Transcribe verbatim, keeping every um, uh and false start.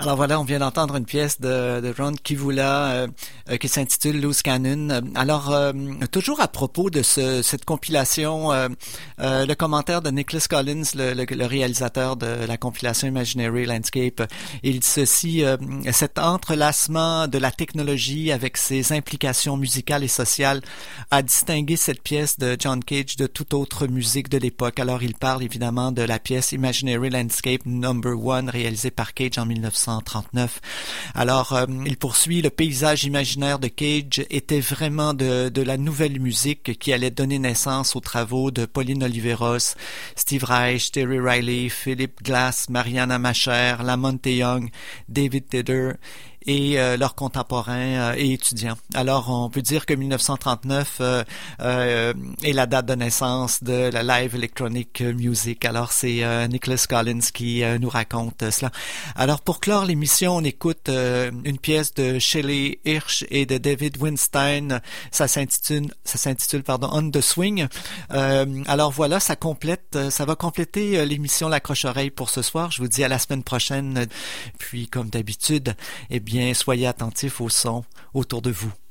Alors voilà, on vient d'entendre une pièce de, de Ron Kivula euh, euh, qui s'intitule Loose Cannon. Alors, euh, toujours à propos de ce, cette compilation, euh, euh, le commentaire de Nicholas Collins, le, le, le réalisateur de la compilation Imaginary Landscape, il ceci, euh, cet entrelacement de la technologie avec ses implications musicales et sociales a distingué cette pièce de John Cage de toute autre musique de l'époque. Alors, il parle évidemment de la pièce Imaginary Landscape Number One réalisée par Cage en dix-neuf cent trente-neuf. Alors, euh, il poursuit, le paysage imaginaire de Cage était vraiment de, de la nouvelle musique qui allait donner naissance aux travaux de Pauline Oliveros, Steve Reich, Terry Riley, Philip Glass, Mariana Macher, Lamonte Young, David Tedder et euh, leurs contemporains euh, et étudiants. Alors, on peut dire que dix-neuf cent trente-neuf euh, euh, est la date de naissance de la live electronic music. Alors, c'est euh, Nicholas Collins qui euh, nous raconte euh, cela. Alors, pour clore l'émission, on écoute euh, une pièce de Shelley Hirsch et de David Weinstein. Ça s'intitule, ça s'intitule pardon, On the Swing. Euh, alors voilà, ça complète, ça va compléter euh, l'émission L'Accroche-Oreille pour ce soir. Je vous dis à la semaine prochaine. Puis, comme d'habitude, eh bien, soyez attentifs au son autour de vous.